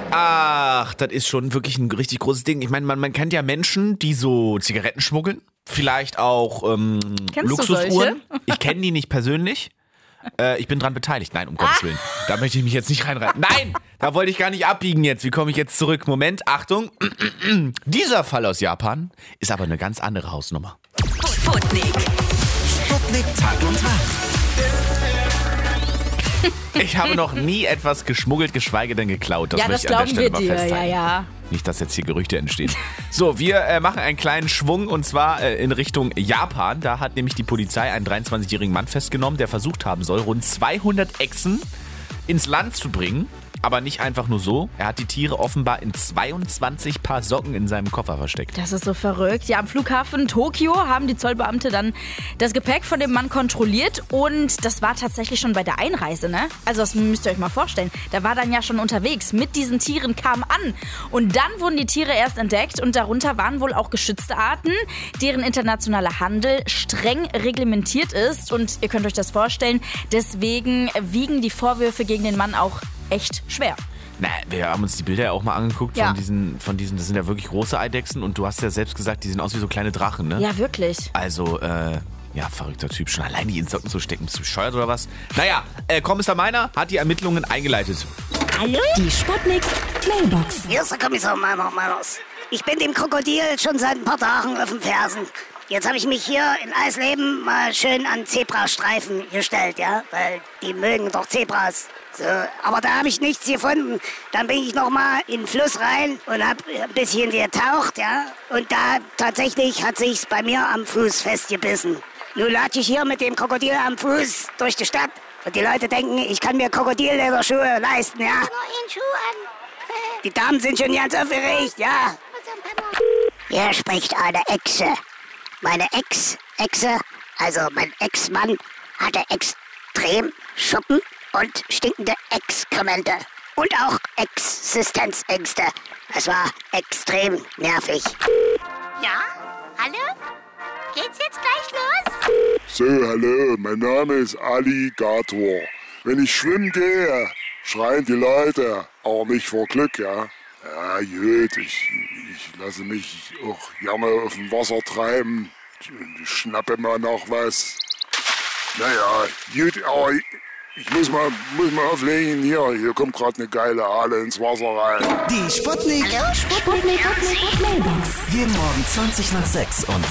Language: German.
Ach, das ist schon wirklich ein richtig großes Ding. Ich meine, man kennt ja Menschen, die so Zigaretten schmuggeln. Vielleicht auch Luxusuhren. Ich kenne die nicht persönlich. Ich bin dran beteiligt. Nein, um Gottes Willen. Da möchte ich mich jetzt nicht reinreiten. Nein, da wollte ich gar nicht abbiegen jetzt. Wie komme ich jetzt zurück? Moment, Achtung. Dieser Fall aus Japan ist aber eine ganz andere Hausnummer. Sputnik. Sputnik Tag und Tag. Ich habe noch nie etwas geschmuggelt, geschweige denn geklaut. Das Ja, möchte das ich an der glauben Stelle wir mal dir. festhalten. Ja. Nicht, dass jetzt hier Gerüchte entstehen. So, wir machen einen kleinen Schwung und zwar in Richtung Japan. Da hat nämlich die Polizei einen 23-jährigen Mann festgenommen, der versucht haben soll, rund 200 Echsen ins Land zu bringen. Aber nicht einfach nur so. Er hat die Tiere offenbar in 22 Paar Socken in seinem Koffer versteckt. Das ist so verrückt. Ja, am Flughafen Tokio haben die Zollbeamte dann das Gepäck von dem Mann kontrolliert und das war tatsächlich schon bei der Einreise, ne? Also das müsst ihr euch mal vorstellen. Da war dann ja schon unterwegs mit diesen Tieren, kam an und dann wurden die Tiere erst entdeckt und darunter waren wohl auch geschützte Arten, deren internationaler Handel streng reglementiert ist und ihr könnt euch das vorstellen, deswegen wiegen die Vorwürfe gegen den Mann auch echt schwer. Na, wir haben uns die Bilder ja auch mal angeguckt Ja. von diesen, das sind ja wirklich große Eidechsen und du hast ja selbst gesagt, die sehen aus wie so kleine Drachen, ne? Ja, wirklich. Also, ja, verrückter Typ. Schon allein die in Socken zu stecken, bist du bescheuert oder was? Naja, Kommissar Meiner hat die Ermittlungen eingeleitet. Hallo? Die Sputnik Mailbox. Hier ist der Kommissar Meiners. Ich bin dem Krokodil schon seit ein paar Tagen auf den Fersen. Jetzt habe ich mich hier in Eisleben mal schön an Zebrastreifen gestellt, ja? Weil die mögen doch Zebras. So, aber da habe ich nichts gefunden. Dann bin ich nochmal in den Fluss rein und habe ein bisschen getaucht, ja? Und da tatsächlich hat sich's bei mir am Fuß festgebissen. Nun latsche ich hier mit dem Krokodil am Fuß durch die Stadt. Und die Leute denken, ich kann mir Krokodillederschuhe leisten, ja? Die Damen sind schon ganz aufgeregt, ja? Hier spricht eine Echse. Meine Ex-Echse, also mein Ex-Mann, hatte extrem Schuppen und stinkende Exkremente. Und auch Existenzängste. Es war extrem nervig. Ja? Hallo? Geht's jetzt gleich los? So, hallo, mein Name ist Alligator. Wenn ich schwimmen gehe, schreien die Leute, aber nicht vor Glück, ja. Ja, gut, ich lasse mich auch gerne auf dem Wasser treiben. Ich schnappe mal noch was. Naja, gut, aber ich muss mal auflegen. Hier kommt gerade eine geile Aale ins Wasser rein. Die Sputnik. Sputnik Mailbox. Jeden Morgen 20 nach 6 und